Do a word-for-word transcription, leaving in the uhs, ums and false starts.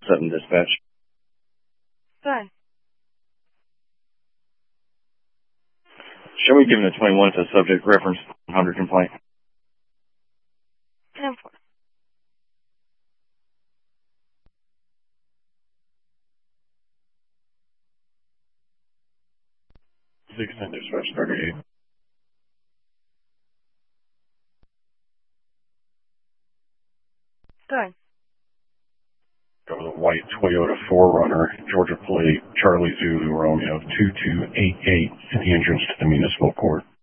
Sutton Dispatch. Good. Show me given the twenty-one to subject reference one hundred complaint. ten four. six ten Dispatch thirty-eight. Good. Got a white Toyota four runner, Georgia plate, Charlie Zulu Romeo two two eight eight, at the entrance to the municipal court.